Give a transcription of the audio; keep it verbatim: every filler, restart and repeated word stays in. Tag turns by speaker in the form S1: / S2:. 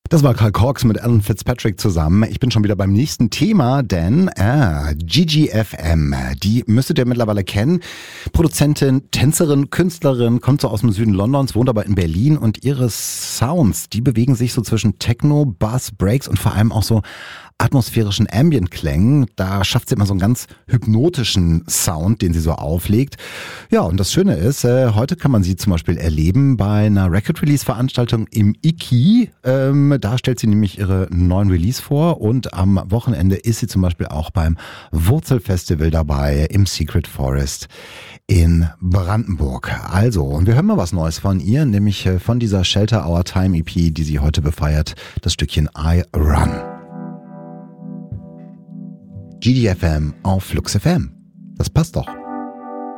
S1: Das war Carl Cox mit Alan Fitzpatrick zusammen. Ich bin schon wieder beim nächsten Thema, denn äh, Gigi F M, die müsstet ihr mittlerweile kennen. Produzentin, Tänzerin, Künstlerin, kommt so aus dem Süden Londons, wohnt aber in Berlin und ihre Sounds, die bewegen sich so zwischen Techno, Bass, Breaks und vor allem auch so atmosphärischen Ambient-Klängen. Da schafft sie immer so einen ganz hypnotischen Sound, den sie so auflegt. Ja, und das Schöne ist, äh, heute kann man sie zum Beispiel erleben bei einer Record-Release-Veranstaltung im IKI. Ähm, da stellt sie nämlich ihre neuen Release vor und am Wochenende ist sie zum Beispiel auch beim Wurzelfestival dabei im Secret Forest in Brandenburg. Also, und wir hören mal was Neues von ihr, nämlich von dieser Shelter Our Time E P, die sie heute befeiert, das Stückchen I Run. G D F M auf Flux F M. Das passt doch.